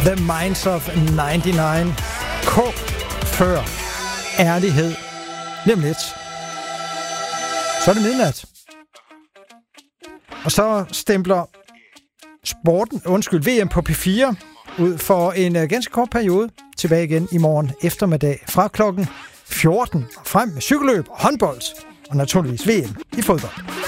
The Minds of 99. K før ærlighed. Lige om lidt. Så er det midnat. Og så stempler VM på P4 ud for en ganske kort periode. Tilbage igen i morgen eftermiddag fra klokken 14 frem med cykelløb, håndbold og naturligvis VM i fodbold.